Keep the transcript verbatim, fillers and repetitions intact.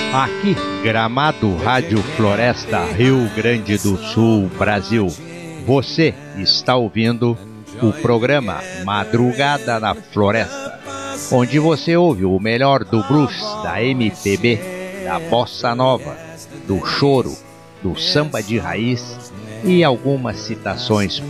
Aqui, Gramado, Rádio Floresta, Rio Grande do Sul, Brasil. Você está ouvindo o programa Madrugada na Floresta, onde você ouve o melhor do blues, da M P B, da bossa nova, do choro, do samba de raiz e algumas citações